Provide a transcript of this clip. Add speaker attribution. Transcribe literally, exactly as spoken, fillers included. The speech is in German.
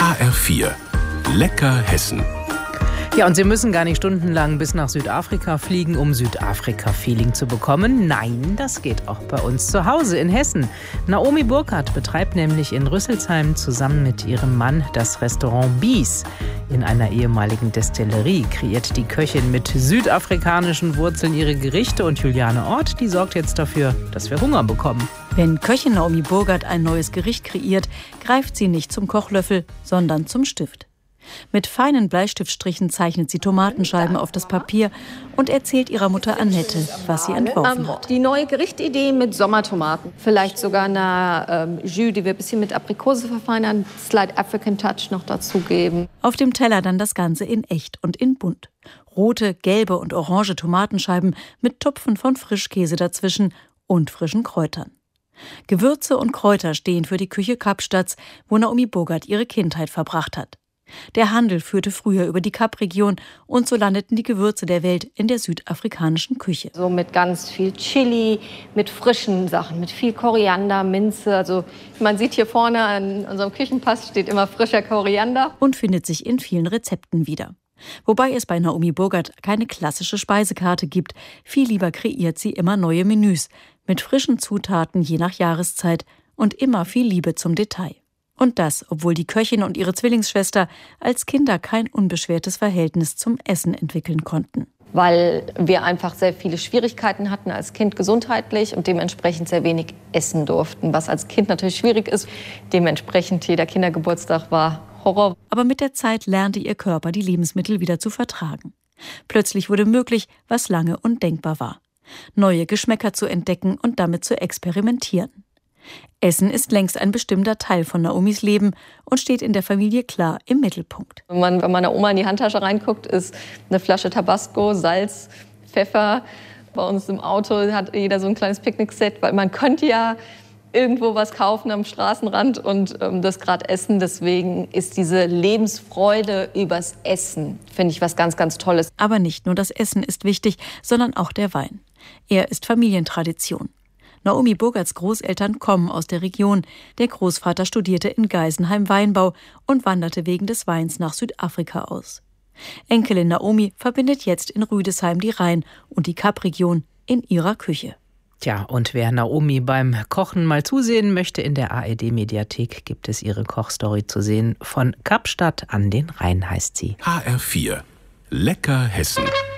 Speaker 1: H R vier. Lecker Hessen.
Speaker 2: Ja, und Sie müssen gar nicht stundenlang bis nach Südafrika fliegen, um Südafrika-Feeling zu bekommen. Nein, das geht auch bei uns zu Hause in Hessen. Naomi Burkhardt betreibt nämlich in Rüsselsheim zusammen mit ihrem Mann das Restaurant Bies. In einer ehemaligen Destillerie kreiert die Köchin mit südafrikanischen Wurzeln ihre Gerichte und Juliane Ort, die sorgt jetzt dafür, dass wir Hunger bekommen.
Speaker 3: Wenn Köchin Naomi Burkhardt ein neues Gericht kreiert, greift sie nicht zum Kochlöffel, sondern zum Stift. Mit feinen Bleistiftstrichen zeichnet sie Tomatenscheiben auf das Papier und erzählt ihrer Mutter Annette, was sie entworfen hat.
Speaker 4: Die neue Gerichtidee mit Sommertomaten. Vielleicht sogar eine ähm, Jus, die wir ein bisschen mit Aprikose verfeinern, Slight African Touch noch dazugeben.
Speaker 3: Auf dem Teller dann das Ganze in echt und in bunt. Rote, gelbe und orange Tomatenscheiben mit Tupfen von Frischkäse dazwischen und frischen Kräutern. Gewürze und Kräuter stehen für die Küche Kapstadts, wo Naomi Burkhardt ihre Kindheit verbracht hat. Der Handel führte früher über die Kapregion und so landeten die Gewürze der Welt in der südafrikanischen Küche.
Speaker 4: So mit ganz viel Chili, mit frischen Sachen, mit viel Koriander, Minze. Also man sieht hier vorne an unserem Küchenpass steht immer frischer Koriander.
Speaker 3: Und findet sich in vielen Rezepten wieder. Wobei es bei Naomi Burkhardt keine klassische Speisekarte gibt. Viel lieber kreiert sie immer neue Menüs mit frischen Zutaten je nach Jahreszeit und immer viel Liebe zum Detail. Und das, obwohl die Köchin und ihre Zwillingsschwester als Kinder kein unbeschwertes Verhältnis zum Essen entwickeln konnten.
Speaker 4: Weil wir einfach sehr viele Schwierigkeiten hatten als Kind gesundheitlich und dementsprechend sehr wenig essen durften. Was als Kind natürlich schwierig ist. Dementsprechend jeder Kindergeburtstag war Horror.
Speaker 3: Aber mit der Zeit lernte ihr Körper die Lebensmittel wieder zu vertragen. Plötzlich wurde möglich, was lange undenkbar war. Neue Geschmäcker zu entdecken und damit zu experimentieren. Essen ist längst ein bestimmter Teil von Naomis Leben und steht in der Familie klar im Mittelpunkt.
Speaker 4: Wenn man bei meiner Oma in die Handtasche reinguckt, ist eine Flasche Tabasco, Salz, Pfeffer. Bei uns im Auto hat jeder so ein kleines Picknickset, weil man könnte ja irgendwo was kaufen am Straßenrand und ähm, das gerade essen. Deswegen ist diese Lebensfreude übers Essen, finde ich, was ganz, ganz Tolles.
Speaker 3: Aber nicht nur das Essen ist wichtig, sondern auch der Wein. Er ist Familientradition. Naomi Burkhardts Großeltern kommen aus der Region. Der Großvater studierte in Geisenheim Weinbau und wanderte wegen des Weins nach Südafrika aus. Enkelin Naomi verbindet jetzt in Rüdesheim die Rhein- und die Kapregion in ihrer Küche.
Speaker 2: Tja, und wer Naomi beim Kochen mal zusehen möchte, in der A R D-Mediathek gibt es ihre Kochstory zu sehen. Von Kapstadt an den Rhein heißt sie.
Speaker 1: H R vier. Lecker Hessen.